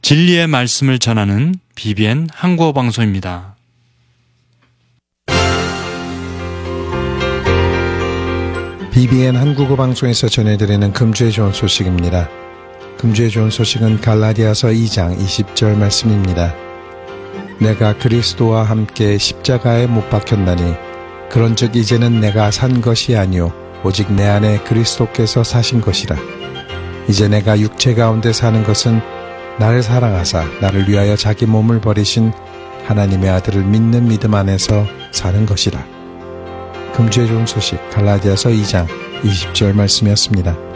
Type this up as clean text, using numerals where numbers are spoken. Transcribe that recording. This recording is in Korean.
진리의 말씀을 전하는 BBN 한국어 방송입니다. BBN 한국어 방송에서 전해드리는 금주의 좋은 소식입니다. 금주의 좋은 소식은 갈라디아서 2장 20절 말씀입니다. 내가 그리스도와 함께 십자가에 못 박혔나니 그런즉 이제는 내가 산 것이 아니요 오직 내 안에 그리스도께서 사신 것이라. 이제 내가 육체 가운데 사는 것은 나를 사랑하사 나를 위하여 자기 몸을 버리신 하나님의 아들을 믿는 믿음 안에서 사는 것이라. 금주의 좋은 소식 갈라디아서 2장 20절 말씀이었습니다.